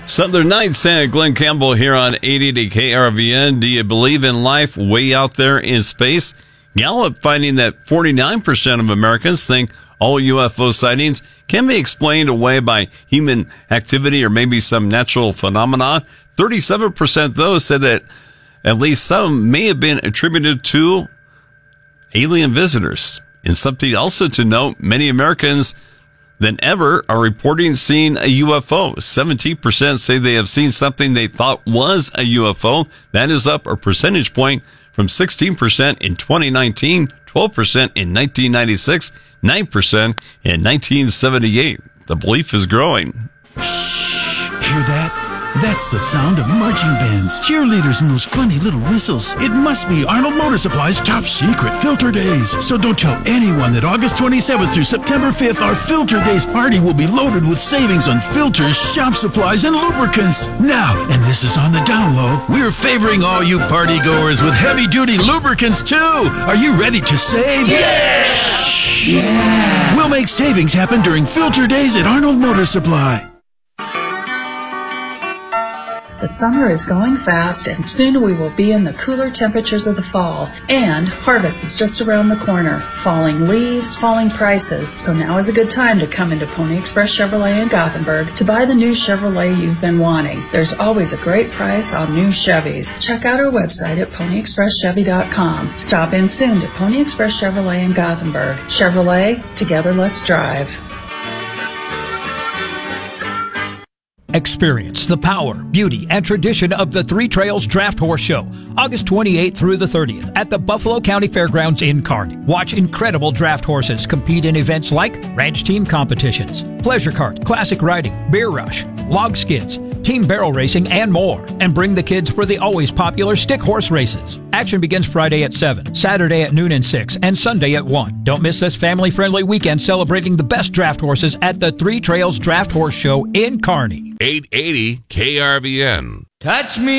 Southern Nights, Glenn Campbell here on 80 KRVN. Do you believe in life way out there in space? Gallup finding that 49% of Americans think all UFO sightings can be explained away by human activity or maybe some natural phenomenon. 37% though said that at least some may have been attributed to alien visitors. And something also to note, many Americans than ever are reporting seeing a UFO. 17% say they have seen something they thought was a UFO. That is up a percentage point from 16% in 2019, 12% in 1996, 9% in 1978. The belief is growing. Shh! Hear that? That's the sound of marching bands, cheerleaders, and those funny little whistles. It must be Arnold Motor Supply's top secret Filter Days. So don't tell anyone that August 27th through September 5th, our Filter Days party will be loaded with savings on filters, shop supplies, and lubricants. Now, and this is on the down low, we're favoring all you party goers with heavy-duty lubricants, too. Are you ready to save? Yeah! Yeah! We'll make savings happen during Filter Days at Arnold Motor Supply. The summer is going fast, and soon we will be in the cooler temperatures of the fall. And harvest is just around the corner. Falling leaves, falling prices. So now is a good time to come into Pony Express Chevrolet in Gothenburg to buy the new Chevrolet you've been wanting. There's always a great price on new Chevys. Check out our website at PonyExpressChevy.com. Stop in soon to Pony Express Chevrolet in Gothenburg. Chevrolet, together let's drive. Experience the power, beauty, and tradition of the Three Trails Draft Horse Show, August 28th through the 30th at the Buffalo County Fairgrounds in Kearney. Watch incredible draft horses compete in events like ranch team competitions, pleasure cart, classic riding, beer rush, log skids, team barrel racing, and more. And bring the kids for the always popular stick horse races. Action begins Friday at 7, Saturday at noon and 6, and Sunday at 1. Don't miss this family-friendly weekend celebrating the best draft horses at the Three Trails Draft Horse Show in Kearney. 880 KRVN. Touch me.